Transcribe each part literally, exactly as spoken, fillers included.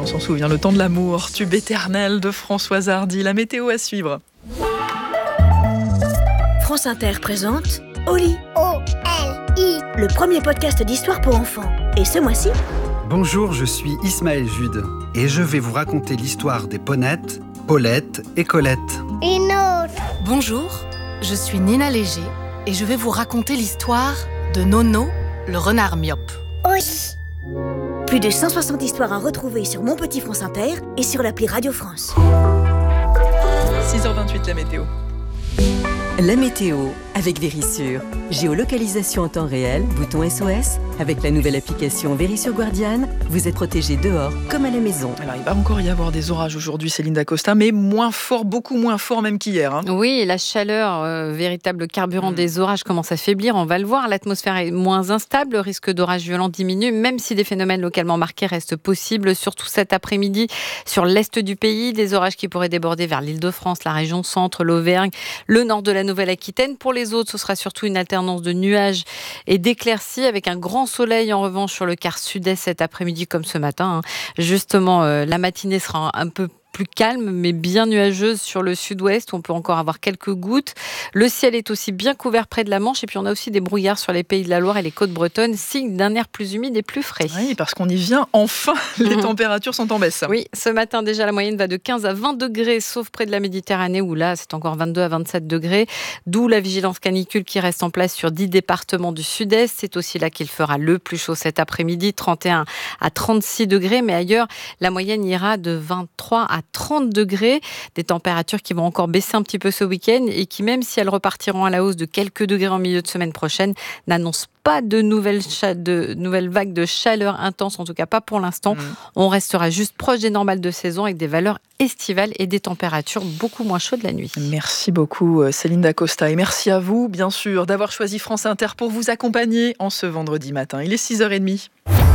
s'en souvient, Le temps de l'amour, tube éternel de Françoise Hardy. La météo à suivre. France Inter présente Oli. O L I. Le premier podcast d'histoire pour enfants. Et ce mois-ci, bonjour, je suis Ismaël Jude et je vais vous raconter l'histoire des Ponettes, Paulette et Colette. Une autre. Bonjour, je suis Nina Léger et je vais vous raconter l'histoire de Nono, le renard myope. Oui. plus de cent soixante histoires à retrouver sur Mon Petit France Inter et sur l'appli Radio France. six heures vingt-huit, la météo. La météo avec Vérissure. Géolocalisation en temps réel, bouton S O S. Avec la nouvelle application Vérissure Guardian, vous êtes protégé dehors comme à la maison. Alors, il va encore y avoir des orages aujourd'hui, Céline Dacosta, mais moins fort, beaucoup moins fort même qu'hier. Hein. Oui, et la chaleur, euh, véritable carburant mmh. des orages, commence à faiblir. On va le voir, l'atmosphère est moins instable, le risque d'orage violent diminue, même si des phénomènes localement marqués restent possibles, surtout cet après-midi sur l'est du pays. Des orages qui pourraient déborder vers l'Île-de-France, la région centre, l'Auvergne, le nord de la Nouvelle-Aquitaine. Pour les autres, ce sera surtout une alternance de nuages et d'éclaircies avec un grand soleil en revanche sur le quart sud-est cet après-midi comme ce matin. Justement, euh, la matinée sera un peu plus calme, mais bien nuageuse sur le sud-ouest, où on peut encore avoir quelques gouttes. Le ciel est aussi bien couvert près de la Manche, et puis on a aussi des brouillards sur les pays de la Loire et les côtes bretonnes, signe d'un air plus humide et plus frais. Oui, parce qu'on y vient enfin, les mmh. températures sont en baisse. Oui, ce matin déjà la moyenne va de quinze à vingt degrés, sauf près de la Méditerranée, où là c'est encore vingt-deux à vingt-sept degrés, d'où la vigilance canicule qui reste en place sur dix départements du sud-est. C'est aussi là qu'il fera le plus chaud cet après-midi, trente et un à trente-six degrés, mais ailleurs la moyenne ira de vingt-trois à trente degrés, des températures qui vont encore baisser un petit peu ce week-end et qui, même si elles repartiront à la hausse de quelques degrés en milieu de semaine prochaine, n'annoncent pas de nouvelles, cha- de nouvelles vagues de chaleur intense, en tout cas pas pour l'instant. Mmh. On restera juste proche des normales de saison avec des valeurs estivales et des températures beaucoup moins chaudes la nuit. Merci beaucoup Céline Dacosta et merci à vous, bien sûr, d'avoir choisi France Inter pour vous accompagner en ce vendredi matin. Il est six heures trente.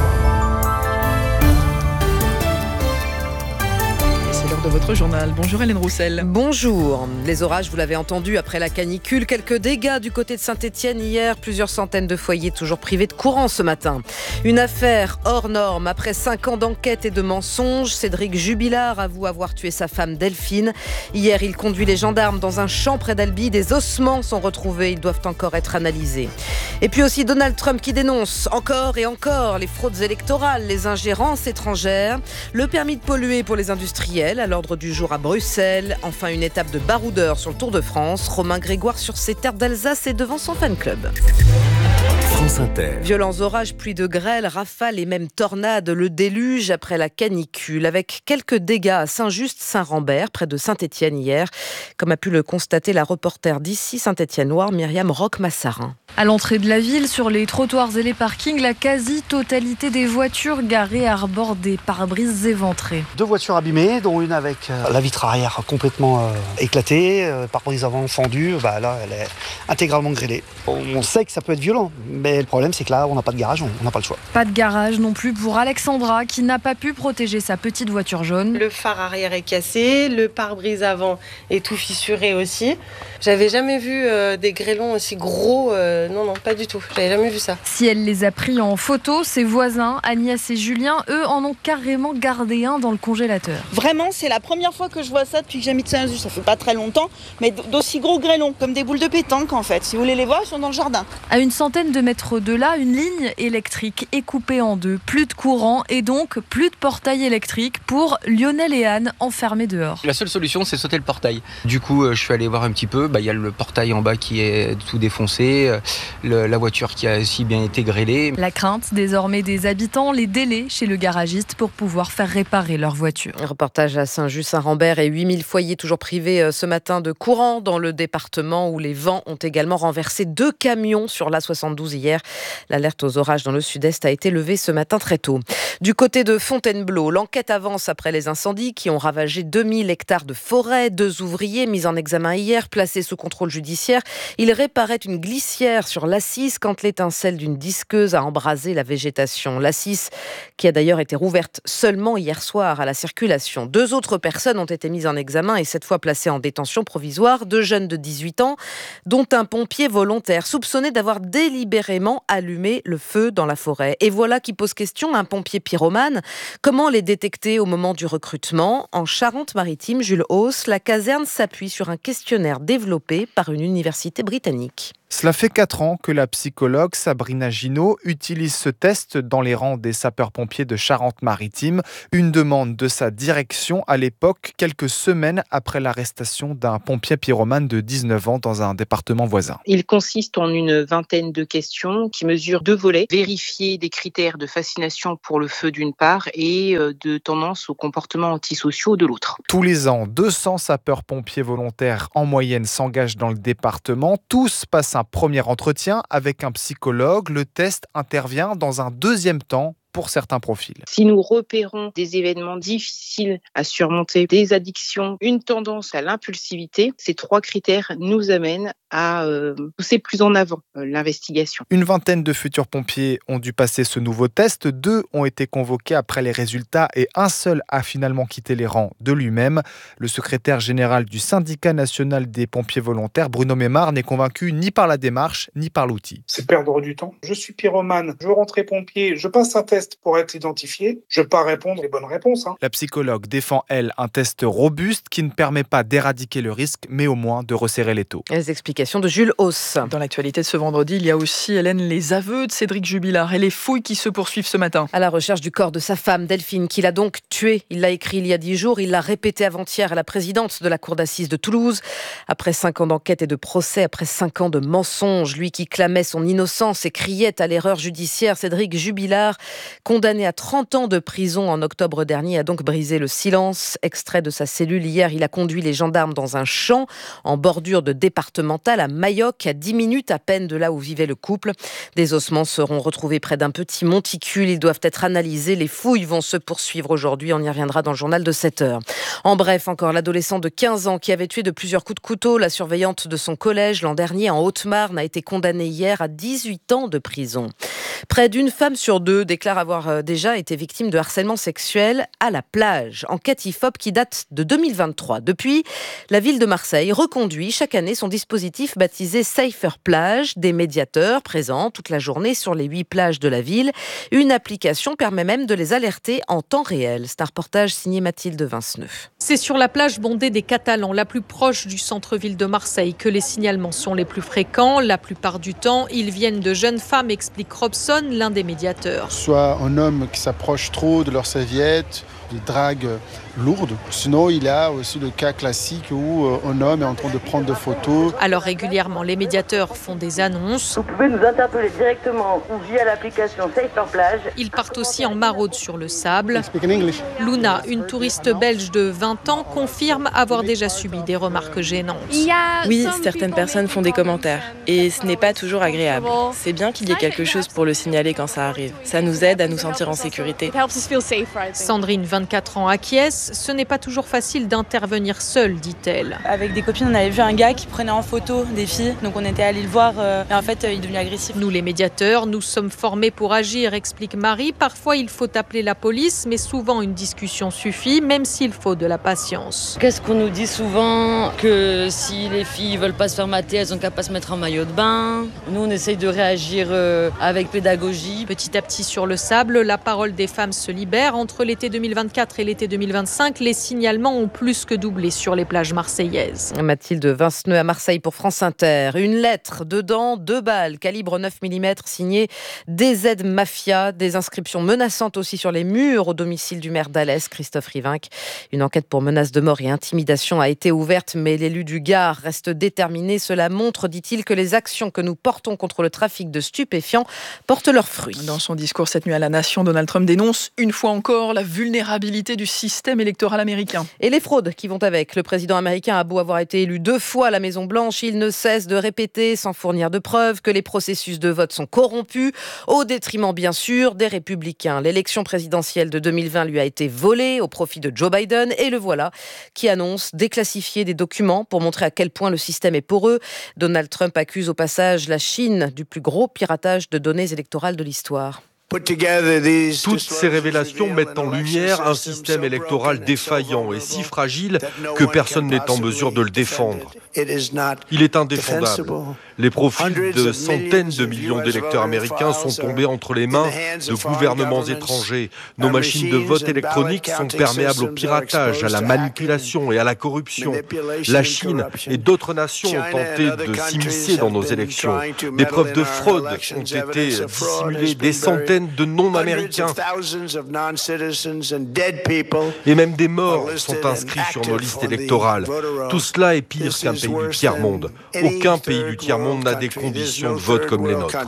De votre journal. Bonjour Hélène Roussel. Bonjour. Les orages, vous l'avez entendu, après la canicule, quelques dégâts du côté de Saint-Étienne hier, plusieurs centaines de foyers toujours privés de courant ce matin. Une affaire hors norme. Après cinq ans d'enquête et de mensonges, Cédric Jubilard avoue avoir tué sa femme Delphine. Hier, il conduit les gendarmes dans un champ près d'Albi. Des ossements sont retrouvés, ils doivent encore être analysés. Et puis aussi Donald Trump qui dénonce encore et encore les fraudes électorales, les ingérences étrangères, le permis de polluer pour les industriels, à l'ordre du jour à Bruxelles. Enfin, une étape de baroudeur sur le Tour de France. Romain Grégoire sur ses terres d'Alsace et devant son fan club. France Inter. Violents orages, pluie de grêle, rafales et même tornades, le déluge après la canicule, avec quelques dégâts à Saint-Just-Saint-Rambert, près de Saint-Étienne hier, comme a pu le constater la reporter d'ici Saint-Étienne-Loire, Myriam Roch-Massarin. À l'entrée de la ville, sur les trottoirs et les parkings, la quasi-totalité des voitures garées arborent des pare-brises éventrés. Deux voitures abîmées, dont une avec euh, la vitre arrière complètement euh, éclatée, euh, pare-brise avant fendu, bah là elle est intégralement grêlée. On sait que ça peut être violent, mais le problème c'est que là on n'a pas de garage, on n'a pas le choix. Pas de garage non plus pour Alexandra qui n'a pas pu protéger sa petite voiture jaune. Le phare arrière est cassé, le pare-brise avant est tout fissuré aussi. J'avais jamais vu euh, des grêlons aussi gros, euh, non non pas du tout, j'avais jamais vu ça. Si elle les a pris en photo, ses voisins Agnès et Julien, eux en ont carrément gardé un dans le congélateur. Vraiment c'est la première fois que je vois ça depuis que j'habite Saint-Just, ça fait pas très longtemps, mais d'aussi gros grêlons, comme des boules de pétanque en fait. Si vous voulez les voir, ils sont dans le jardin. À une centaine de mètres de là, une ligne électrique est coupée en deux. Plus de courant et donc plus de portail électrique pour Lionel et Anne enfermés dehors. La seule solution, c'est sauter le portail. Du coup, je suis allé voir un petit peu. Bah, y a le portail en bas qui est tout défoncé, le, la voiture qui a aussi bien été grêlée. La crainte désormais des habitants, les délais chez le garagiste pour pouvoir faire réparer leur voiture. Un reportage à Saint-Just-Saint-Rambert et huit mille foyers toujours privés ce matin de courant dans le département où les vents ont également renversé deux camions sur l'A soixante-douze hier. L'alerte aux orages dans le sud-est a été levée ce matin très tôt. Du côté de Fontainebleau, l'enquête avance après les incendies qui ont ravagé deux mille hectares de forêt. Deux ouvriers mis en examen hier, placés sous contrôle judiciaire. Ils réparaient une glissière sur l'A six quand l'étincelle d'une disqueuse a embrasé la végétation. L'A six qui a d'ailleurs été rouverte seulement hier soir à la circulation. Deux autres personnes ont été mises en examen et cette fois placées en détention provisoire. Deux jeunes de dix-huit ans, dont un pompier volontaire soupçonné d'avoir délibérément allumé le feu dans la forêt. Et voilà qui pose question, un pompier pyromanes. Comment les détecter au moment du recrutement ? En Charente-Maritime, Jules Hauss, la caserne s'appuie sur un questionnaire développé par une université britannique. Cela fait quatre ans que la psychologue Sabrina Ginaud utilise ce test dans les rangs des sapeurs-pompiers de Charente-Maritime. Une demande de sa direction à l'époque, quelques semaines après l'arrestation d'un pompier pyromane de dix-neuf ans dans un département voisin. Il consiste en une vingtaine de questions qui mesurent deux volets. Vérifier des critères de fascination pour le feu d'une part et de tendance aux comportements antisociaux de l'autre. Tous les ans, deux cents sapeurs-pompiers volontaires en moyenne s'engagent dans le département. Tous passent un premier entretien avec un psychologue. Le test intervient dans un deuxième temps pour certains profils. Si nous repérons des événements difficiles à surmonter, des addictions, une tendance à l'impulsivité, ces trois critères nous amènent à euh, pousser plus en avant euh, l'investigation. Une vingtaine de futurs pompiers ont dû passer ce nouveau test. Deux ont été convoqués après les résultats et un seul a finalement quitté les rangs de lui-même. Le secrétaire général du syndicat national des pompiers volontaires, Bruno Mémard, n'est convaincu ni par la démarche ni par l'outil. C'est perdre du temps. Je suis pyromane, je veux rentrer pompier, je passe un test pour être identifié, je ne vais pas répondre les bonnes réponses. Hein. La psychologue défend, elle, un test robuste qui ne permet pas d'éradiquer le risque, mais au moins de resserrer les taux. Les explications de Jules Hauss. Dans l'actualité de ce vendredi, il y a aussi, Hélène, les aveux de Cédric Jubilard et les fouilles qui se poursuivent ce matin. À la recherche du corps de sa femme, Delphine, qu'il a donc tué. Il l'a écrit il y a dix jours, il l'a répété avant-hier à la présidente de la cour d'assises de Toulouse. Après cinq ans d'enquête et de procès, après cinq ans de mensonges, lui qui clamait son innocence et criait à l'erreur judiciaire, Cédric Jubilard, condamné à trente ans de prison en octobre dernier, a donc brisé le silence. Extrait de sa cellule hier, il a conduit les gendarmes dans un champ en bordure de départementale à Mayoc, à dix minutes à peine de là où vivait le couple. Des ossements seront retrouvés près d'un petit monticule. Ils doivent être analysés. Les fouilles vont se poursuivre aujourd'hui. On y reviendra dans le journal de sept heures. En bref, encore l'adolescent de quinze ans qui avait tué de plusieurs coups de couteau la surveillante de son collège l'an dernier en Haute-Marne a été condamné hier à dix-huit ans de prison. Près d'une femme sur deux déclare avoir déjà été victime de harcèlement sexuel à la plage. Enquête I F O P qui date de deux mille vingt-trois. Depuis, la ville de Marseille reconduit chaque année son dispositif baptisé Safer Plage. Des médiateurs présents toute la journée sur les huit plages de la ville. Une application permet même de les alerter en temps réel. C'est un reportage signé Mathilde Vinceneux. C'est sur la plage bondée des Catalans, la plus proche du centre-ville de Marseille, que les signalements sont les plus fréquents. La plupart du temps, ils viennent de jeunes femmes, explique Robson, l'un des médiateurs. Soit un homme qui s'approche trop de leur serviette, des dragues lourdes. Sinon, il y a aussi le cas classique où un homme est en train de prendre des photos. Alors régulièrement, les médiateurs font des annonces. Vous pouvez nous interpeller directement ou via l'application Safer Plage. Ils partent aussi en maraude sur le sable. Luna, une touriste belge de vingt ans, confirme avoir déjà subi des remarques gênantes. Oui, certaines personnes font des commentaires et ce n'est pas toujours agréable. C'est bien qu'il y ait quelque chose pour le signaler quand ça arrive. Ça nous aide à nous sentir en sécurité. Sandrine, vingt-quatre ans, acquiesce. Ce n'est pas toujours facile d'intervenir seule, dit-elle. Avec des copines, on avait vu un gars qui prenait en photo des filles, donc on était allé le voir euh, et en fait, euh, il est devenu agressif. Nous, les médiateurs, nous sommes formés pour agir, explique Marie. Parfois, il faut appeler la police, mais souvent une discussion suffit, même s'il faut de la patience. Qu'est-ce qu'on nous dit souvent ? Que si les filles veulent pas se faire mater, elles ont qu'à pas se mettre en maillot de bain. Nous, on essaye de réagir euh, avec pédagogie. Petit à petit sur le sable, la parole des femmes se libère. Entre l'été deux mille vingt-quatre et l'été deux mille vingt-cinq, les signalements ont plus que doublé sur les plages marseillaises. Mathilde Vinceneux à Marseille pour France Inter. Une lettre, dedans deux balles, calibre neuf millimètres, signée D Z Mafia. Des inscriptions menaçantes aussi sur les murs au domicile du maire d'Alès, Christophe Rivinc. Une enquête pour menaces de mort et intimidation a été ouverte, mais l'élu du Gard reste déterminé. Cela montre, dit-il, que les actions que nous portons contre le trafic de stupéfiants portent leurs fruits. Dans son discours cette nuit à la Nation, Donald Trump dénonce une fois encore la vulnérabilité du système électoral américain. Et les fraudes qui vont avec. Le président américain a beau avoir été élu deux fois à la Maison-Blanche, il ne cesse de répéter, sans fournir de preuves, que les processus de vote sont corrompus, au détriment bien sûr des républicains. L'élection présidentielle de deux mille vingt lui a été volée au profit de Joe Biden, et le voilà qui annonce déclassifier des documents pour montrer à quel point le système est poreux. Donald Trump accuse au passage la Chine du plus gros piratage de données électorales de l'histoire. Toutes ces révélations mettent en lumière un système électoral défaillant et si fragile que personne n'est en mesure de le défendre. Il est indéfendable. Les profils de centaines de millions d'électeurs américains sont tombés entre les mains de gouvernements étrangers. Nos machines de vote électronique sont perméables au piratage, à la manipulation et à la corruption. La Chine et d'autres nations ont tenté de s'immiscer dans nos élections. Des preuves de fraude ont été dissimulées, des centaines de non-américains. Et même des morts sont inscrits sur nos listes électorales. Tout cela est pire qu'un pays du tiers-monde. Aucun pays du tiers-monde n'a des conditions de vote comme les nôtres.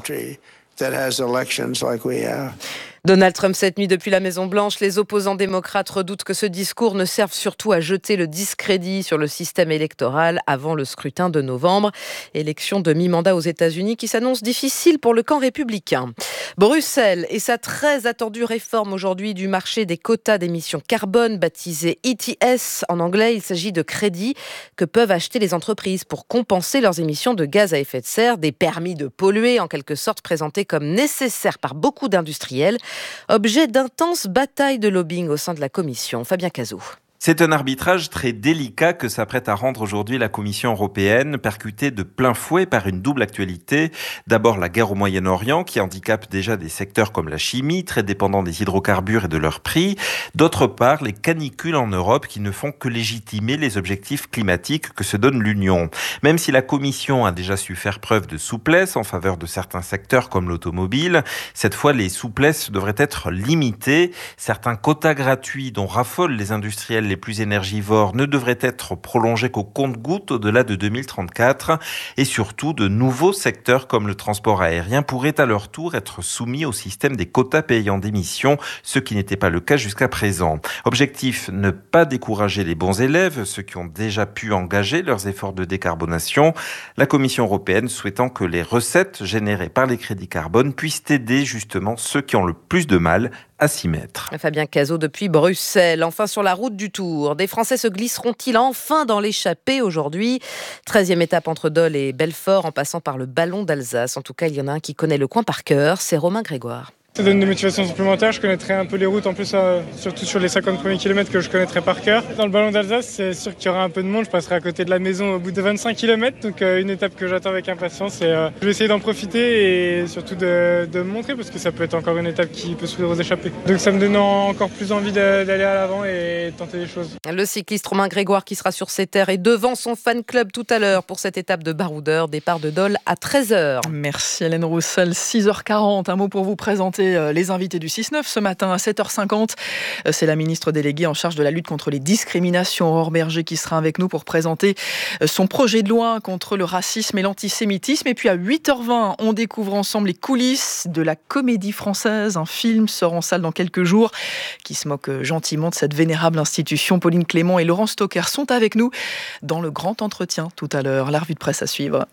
Donald Trump cette nuit depuis la Maison-Blanche. Les opposants démocrates redoutent que ce discours ne serve surtout à jeter le discrédit sur le système électoral avant le scrutin de novembre. Élection de mi-mandat aux États-Unis qui s'annonce difficile pour le camp républicain. Bruxelles et sa très attendue réforme aujourd'hui du marché des quotas d'émissions carbone, baptisé E T S en anglais. Il s'agit de crédits que peuvent acheter les entreprises pour compenser leurs émissions de gaz à effet de serre, des permis de polluer en quelque sorte présentés comme nécessaires par beaucoup d'industriels. Objet d'intenses batailles de lobbying au sein de la Commission. Fabien Cazot. C'est un arbitrage très délicat que s'apprête à rendre aujourd'hui la Commission européenne, percutée de plein fouet par une double actualité. D'abord la guerre au Moyen-Orient qui handicape déjà des secteurs comme la chimie, très dépendants des hydrocarbures et de leur prix. D'autre part, les canicules en Europe qui ne font que légitimer les objectifs climatiques que se donne l'Union. Même si la Commission a déjà su faire preuve de souplesse en faveur de certains secteurs comme l'automobile, cette fois les souplesses devraient être limitées. Certains quotas gratuits dont raffolent les industriels les plus énergivores ne devraient être prolongés qu'au compte-gouttes au-delà de deux mille trente-quatre. Et surtout, de nouveaux secteurs comme le transport aérien pourraient à leur tour être soumis au système des quotas payants d'émissions, ce qui n'était pas le cas jusqu'à présent. Objectif, ne pas décourager les bons élèves, ceux qui ont déjà pu engager leurs efforts de décarbonation. La Commission européenne souhaitant que les recettes générées par les crédits carbone puissent aider justement ceux qui ont le plus de mal à s'y mettre. Fabien Cazot depuis Bruxelles. Enfin sur la route du Tour, des Français se glisseront-ils enfin dans l'échappée aujourd'hui ? treizième étape entre Dole et Belfort en passant par le Ballon d'Alsace. En tout cas, il y en a un qui connaît le coin par cœur, c'est Romain Grégoire. Ça donne des motivations supplémentaires, je connaîtrai un peu les routes en plus, euh, surtout sur les cinquante premiers kilomètres que je connaîtrai par cœur. Dans le Ballon d'Alsace, c'est sûr qu'il y aura un peu de monde, je passerai à côté de la maison au bout de vingt-cinq kilomètres, donc euh, une étape que j'attends avec impatience et euh, je vais essayer d'en profiter et surtout de, de me montrer parce que ça peut être encore une étape qui peut s'ouvrir aux échappées. Donc ça me donne encore plus envie de, d'aller à l'avant et de tenter des choses. Le cycliste Romain Grégoire qui sera sur ses terres et devant son fan club tout à l'heure pour cette étape de baroudeur, départ de Dole à treize heures. Merci Hélène Roussel, six heures quarante, un mot pour vous présenter euh, les invités du six neuf ce matin à sept heures cinquante. C'est la ministre déléguée en charge de la lutte contre les discriminations, Aurore Berger, qui sera avec nous pour présenter son projet de loi contre le racisme et l'antisémitisme. Et puis à huit heures vingt, on découvre ensemble les coulisses de la Comédie Française. Un film sort en salle dans quelques jours qui se moque gentiment de cette vénérable institution. Pauline Clément et Laurent Stocker sont avec nous dans le grand entretien tout à l'heure. La revue de presse à suivre.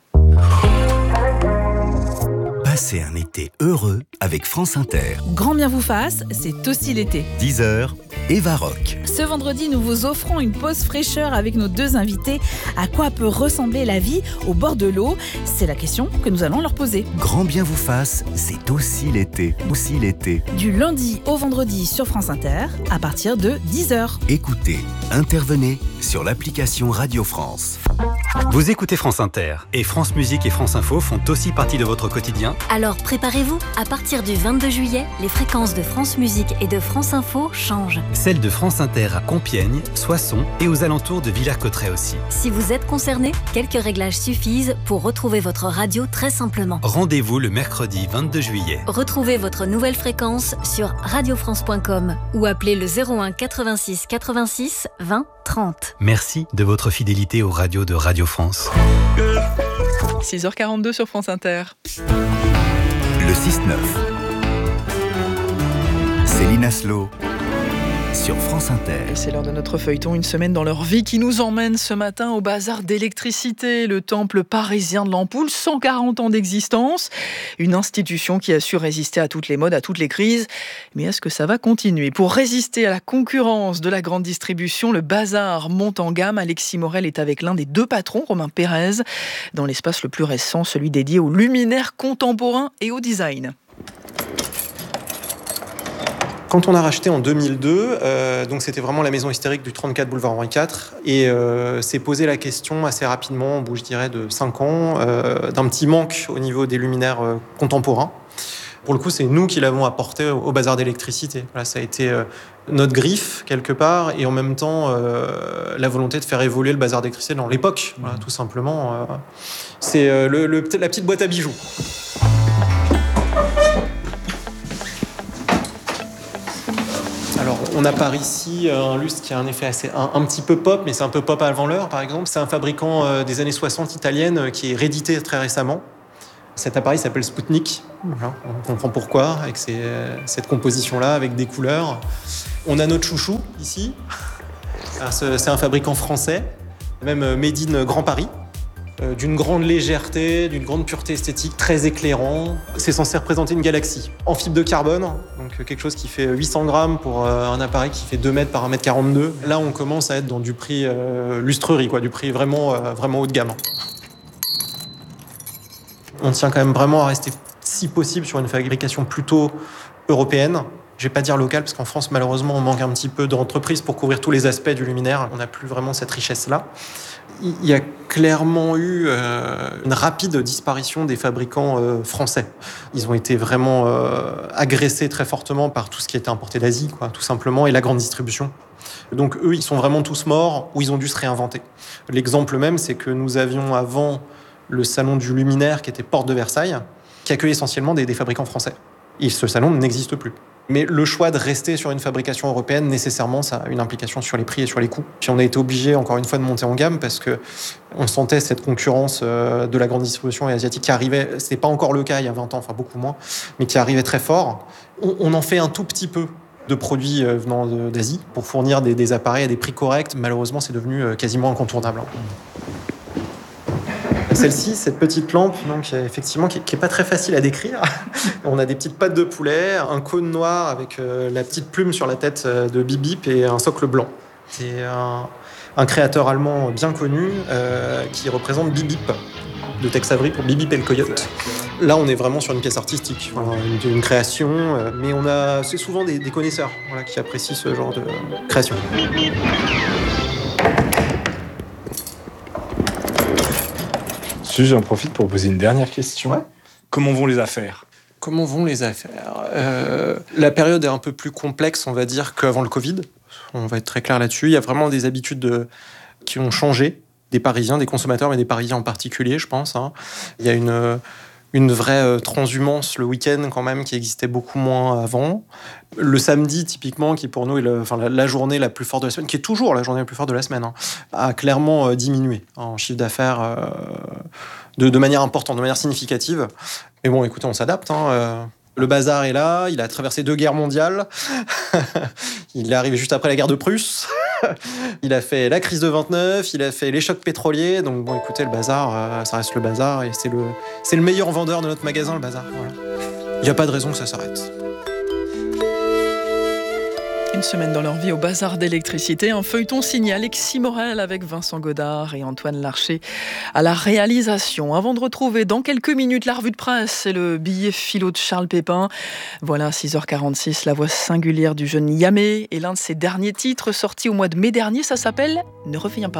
Passez un été heureux avec France Inter. Grand bien vous fasse, c'est aussi l'été. dix heures, Eva Rock. Ce vendredi, nous vous offrons une pause fraîcheur avec nos deux invités. À quoi peut ressembler la vie au bord de l'eau ? C'est la question que nous allons leur poser. Grand bien vous fasse, c'est aussi l'été. Aussi l'été. Du lundi au vendredi sur France Inter, à partir de dix heures. Écoutez, intervenez sur l'application Radio France. Vous écoutez France Inter et France Musique et France Info font aussi partie de votre quotidien. Alors préparez-vous, à partir du vingt-deux juillet, les fréquences de France Musique et de France Info changent. Celles de France Inter à Compiègne, Soissons et aux alentours de Villers-Cotterêts aussi. Si vous êtes concerné, quelques réglages suffisent pour retrouver votre radio très simplement. Rendez-vous le mercredi vingt-deux juillet. Retrouvez votre nouvelle fréquence sur radio france point com ou appelez le zéro un quatre-vingt-six quatre-vingt-six vingt trente. Merci de votre fidélité aux radios de Radio France. six heures quarante-deux sur France Inter. Le six neuf. Céline Aslo sur France Inter. Et c'est l'heure de notre feuilleton, une semaine dans leur vie qui nous emmène ce matin au bazar d'électricité, le temple parisien de l'ampoule, cent quarante ans d'existence, une institution qui a su résister à toutes les modes, à toutes les crises. Mais est-ce que ça va continuer ? Pour résister à la concurrence de la grande distribution, le bazar monte en gamme. Alexis Morel est avec l'un des deux patrons, Romain Pérez, dans l'espace le plus récent, celui dédié aux luminaires contemporains et au design. Quand on a racheté en deux mille deux, euh, donc c'était vraiment la maison historique du trente-quatre boulevard Henri quatre, et euh, s'est posé la question assez rapidement, au bout, je dirais, de cinq ans, euh, d'un petit manque au niveau des luminaires euh, contemporains. Pour le coup, c'est nous qui l'avons apporté au bazar d'électricité. Voilà, ça a été euh, notre griffe, quelque part, et en même temps, euh, la volonté de faire évoluer le bazar d'électricité dans l'époque, voilà, tout simplement. Euh, c'est euh, le, le, la petite boîte à bijoux. Alors, on a par ici un lustre qui a un effet assez, un, un petit peu pop, mais c'est un peu pop avant l'heure, par exemple. C'est un fabricant euh, des années soixante italienne qui est réédité très récemment. Cet appareil s'appelle Sputnik. Voilà, on comprend pourquoi, avec ces, cette composition-là, avec des couleurs. On a notre chouchou, ici. Alors, c'est un fabricant français, même made in Grand Paris, euh, d'une grande légèreté, d'une grande pureté esthétique, très éclairant. C'est censé représenter une galaxie en fibre de carbone, donc quelque chose qui fait huit cents grammes pour euh, un appareil qui fait deux mètres par un mètre quarante-deux. Là, on commence à être dans du prix euh, lustrerie, quoi, du prix vraiment, euh, vraiment haut de gamme. On tient quand même vraiment à rester, si possible, sur une fabrication plutôt européenne. Je ne vais pas dire locale, parce qu'en France, malheureusement, on manque un petit peu d'entreprises pour couvrir tous les aspects du luminaire. On n'a plus vraiment cette richesse-là. Il y a clairement eu euh, une rapide disparition des fabricants euh, français. Ils ont été vraiment euh, agressés très fortement par tout ce qui était importé d'Asie, quoi, tout simplement, et la grande distribution. Donc eux, ils sont vraiment tous morts, ou ils ont dû se réinventer. L'exemple même, c'est que nous avions avant le salon du luminaire qui était porte de Versailles, qui accueillait essentiellement des, des fabricants français. Et ce salon n'existe plus. Mais le choix de rester sur une fabrication européenne, nécessairement, ça a une implication sur les prix et sur les coûts. Puis on a été obligé, encore une fois, de monter en gamme parce que on sentait cette concurrence de la grande distribution et asiatique qui arrivait. C'était pas encore le cas il y a vingt ans, enfin beaucoup moins, mais qui arrivait très fort. On, on en fait un tout petit peu de produits venant d'Asie pour fournir des, des appareils à des prix corrects. Malheureusement, c'est devenu quasiment incontournable. Celle-ci, cette petite lampe, donc, effectivement, qui n'est pas très facile à décrire. On a des petites pattes de poulet, un cône noir avec euh, la petite plume sur la tête de Bip Bip et un socle blanc. C'est un, un créateur allemand bien connu euh, qui représente Bip Bip, de Tex Avery pour Bip Bip et le Coyote. Là, on est vraiment sur une pièce artistique, voilà, une, une création, euh, mais on a, c'est souvent des, des connaisseurs voilà, qui apprécient ce genre de création. J'en profite pour poser une dernière question. Ouais. Comment vont les affaires ? Comment vont les affaires ? euh, La période est un peu plus complexe, on va dire, qu'avant le Covid. On va être très clair là-dessus. Il y a vraiment des habitudes de... qui ont changé, des Parisiens, des consommateurs, mais des Parisiens en particulier, je pense. Hein. Il y a une... une vraie transhumance le week-end quand même qui existait beaucoup moins avant. Le samedi, typiquement, qui pour nous est le, enfin, la, la journée la plus forte de la semaine, qui est toujours la journée la plus forte de la semaine, hein, a clairement euh, diminué en chiffre d'affaires euh, de, de manière importante, de manière significative. Mais bon, écoutez, on s'adapte. Hein, euh, le bazar est là, il a traversé deux guerres mondiales. Il est arrivé juste après la guerre de Prusse. Il a fait la crise de vingt-neuf, il a fait les chocs pétroliers. Donc bon, écoutez, le bazar, euh, ça reste le bazar et c'est le, c'est le meilleur vendeur de notre magasin, le bazar. Voilà. Il n'y a pas de raison que ça s'arrête. Une semaine dans leur vie au bazar d'électricité, un feuilleton signé Alexis Morel avec Vincent Godard et Antoine Larcher à la réalisation. Avant de retrouver dans quelques minutes la revue de presse et le billet philo de Charles Pépin. Voilà, six heures quarante-six, la voix singulière du jeune Yamé et l'un de ses derniers titres sortis au mois de mai dernier, ça s'appelle « Ne reviens pas ».